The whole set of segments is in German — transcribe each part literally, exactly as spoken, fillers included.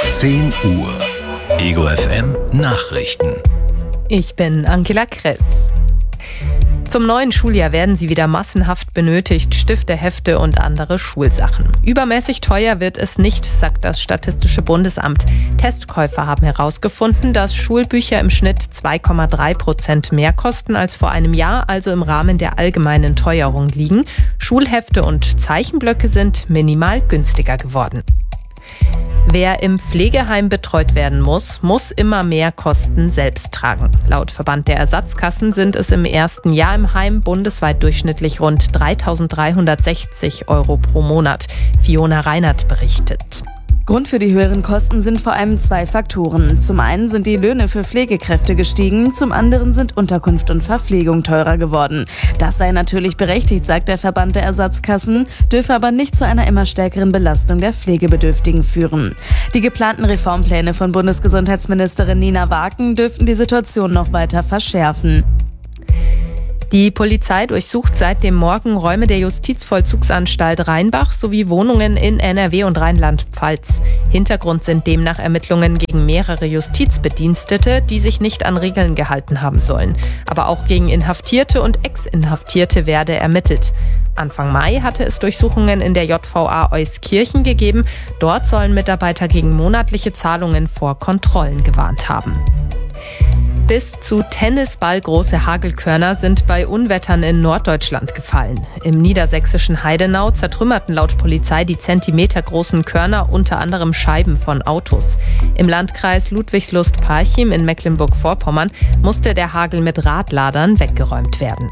zehn Uhr. Ego F M Nachrichten. Ich bin Angela Kress. Zum neuen Schuljahr werden sie wieder massenhaft benötigt, Stifte, Hefte und andere Schulsachen. Übermäßig teuer wird es nicht, sagt das Statistische Bundesamt. Testkäufer haben herausgefunden, dass Schulbücher im Schnitt zwei Komma drei Prozent mehr kosten als vor einem Jahr, also im Rahmen der allgemeinen Teuerung liegen. Schulhefte und Zeichenblöcke sind minimal günstiger geworden. Wer im Pflegeheim betreut werden muss, muss immer mehr Kosten selbst tragen. Laut Verband der Ersatzkassen sind es im ersten Jahr im Heim bundesweit durchschnittlich rund dreitausenddreihundertsechzig Euro pro Monat. Fiona Reinert berichtet. Grund für die höheren Kosten sind vor allem zwei Faktoren. Zum einen sind die Löhne für Pflegekräfte gestiegen, zum anderen sind Unterkunft und Verpflegung teurer geworden. Das sei natürlich berechtigt, sagt der Verband der Ersatzkassen, dürfe aber nicht zu einer immer stärkeren Belastung der Pflegebedürftigen führen. Die geplanten Reformpläne von Bundesgesundheitsministerin Nina Waken dürften die Situation noch weiter verschärfen. Die Polizei durchsucht seit dem Morgen Räume der Justizvollzugsanstalt Rheinbach sowie Wohnungen in N R W und Rheinland-Pfalz. Hintergrund sind demnach Ermittlungen gegen mehrere Justizbedienstete, die sich nicht an Regeln gehalten haben sollen. Aber auch gegen Inhaftierte und Ex-Inhaftierte werde ermittelt. Anfang Mai hatte es Durchsuchungen in der J V A Euskirchen gegeben. Dort sollen Mitarbeiter gegen monatliche Zahlungen vor Kontrollen gewarnt haben. Bis zu tennisballgroße Hagelkörner sind bei Unwettern in Norddeutschland gefallen. Im niedersächsischen Heidenau zertrümmerten laut Polizei die zentimetergroßen Körner unter anderem Scheiben von Autos. Im Landkreis Ludwigslust-Parchim in Mecklenburg-Vorpommern musste der Hagel mit Radladern weggeräumt werden.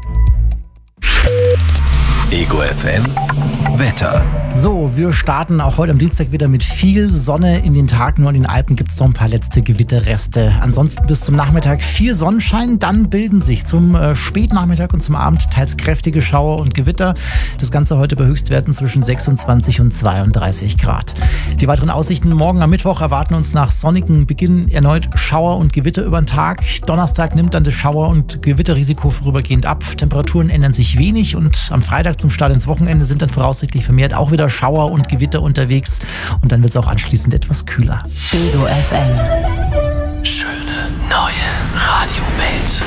Ego F M Wetter. So, wir starten auch heute am Dienstag wieder mit viel Sonne in den Tag. Nur in den Alpen gibt es noch ein paar letzte Gewitterreste. Ansonsten bis zum Nachmittag viel Sonnenschein. Dann bilden sich zum äh, Spätnachmittag und zum Abend teils kräftige Schauer und Gewitter. Das Ganze heute bei Höchstwerten zwischen sechsundzwanzig und zweiunddreißig Grad. Die weiteren Aussichten morgen am Mittwoch erwarten uns nach sonnigem Beginn erneut Schauer und Gewitter über den Tag. Donnerstag nimmt dann das Schauer- und Gewitterrisiko vorübergehend ab. Temperaturen ändern sich wenig und am Freitag zum Start ins Wochenende sind dann voraussichtlich vermehrt auch wieder Schauer und Gewitter unterwegs und dann wird es auch anschließend etwas kühler. Ego F M. Schön.